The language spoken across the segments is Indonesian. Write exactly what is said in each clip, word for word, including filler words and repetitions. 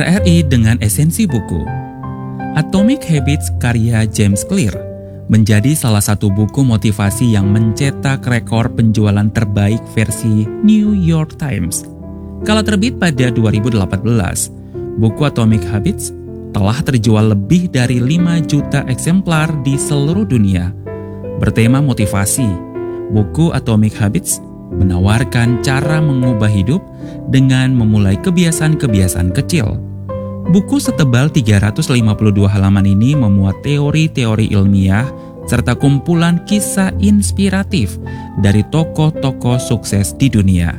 R R I dengan esensi buku. Atomic Habits karya James Clear menjadi salah satu buku motivasi yang mencetak rekor penjualan terbaik versi New York Times. Kala terbit pada dua ribu delapan belas, buku Atomic Habits telah terjual lebih dari lima juta eksemplar di seluruh dunia. Bertema motivasi, buku Atomic Habits menawarkan cara mengubah hidup dengan memulai kebiasaan-kebiasaan kecil. Buku setebal tiga ratus lima puluh dua halaman ini memuat teori-teori ilmiah serta kumpulan kisah inspiratif dari tokoh-tokoh sukses di dunia.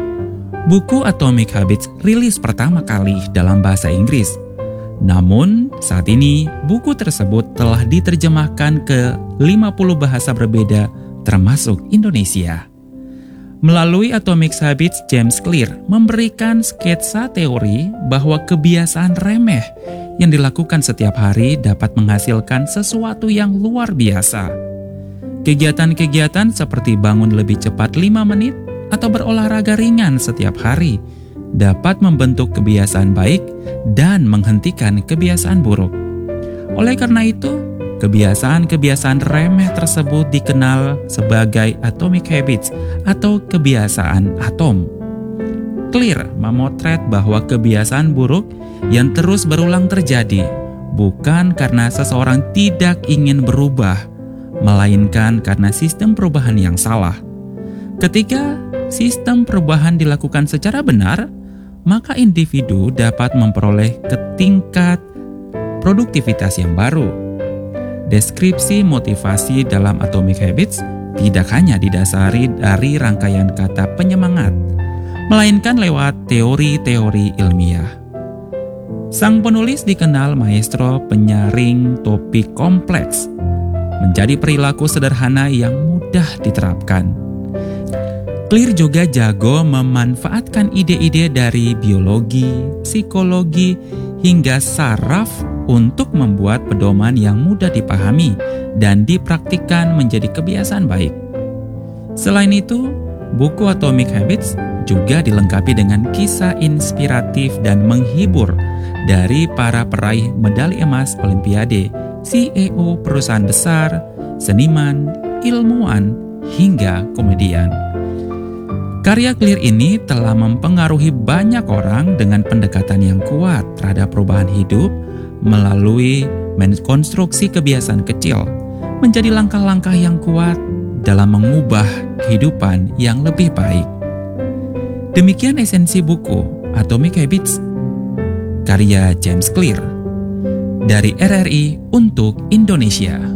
Buku Atomic Habits rilis pertama kali dalam bahasa Inggris. Namun, saat ini buku tersebut telah diterjemahkan ke lima puluh bahasa berbeda termasuk Indonesia. Melalui Atomic Habits, James Clear memberikan sketsa teori bahwa kebiasaan remeh yang dilakukan setiap hari dapat menghasilkan sesuatu yang luar biasa. Kegiatan-kegiatan seperti bangun lebih cepat lima menit atau berolahraga ringan setiap hari dapat membentuk kebiasaan baik dan menghentikan kebiasaan buruk. Oleh karena itu, kebiasaan-kebiasaan remeh tersebut dikenal sebagai atomic habits atau kebiasaan atom. Clear memotret bahwa kebiasaan buruk yang terus berulang terjadi bukan karena seseorang tidak ingin berubah, melainkan karena sistem perubahan yang salah. Ketika sistem perubahan dilakukan secara benar, maka individu dapat memperoleh ke tingkat produktivitas yang baru. Deskripsi motivasi dalam Atomic Habits tidak hanya didasari dari rangkaian kata penyemangat, melainkan lewat teori-teori ilmiah. Sang penulis dikenal maestro penyaring topik kompleks, menjadi perilaku sederhana yang mudah diterapkan. Clear juga jago memanfaatkan ide-ide dari biologi, psikologi, hingga saraf untuk membuat pedoman yang mudah dipahami dan dipraktikkan menjadi kebiasaan baik. Selain itu, buku Atomic Habits juga dilengkapi dengan kisah inspiratif dan menghibur dari para peraih medali emas Olimpiade, C E O perusahaan besar, seniman, ilmuwan, hingga komedian. Karya Clear ini telah mempengaruhi banyak orang dengan pendekatan yang kuat terhadap perubahan hidup melalui menkonstruksi kebiasaan kecil menjadi langkah-langkah yang kuat dalam mengubah kehidupan yang lebih baik. Demikian esensi buku Atomic Habits karya James Clear dari R R I untuk Indonesia.